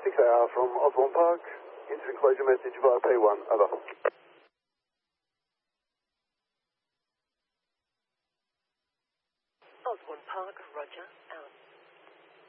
6AR from Osborne Park. Into enclosure message via P1. Over. Osborne Park, roger, out.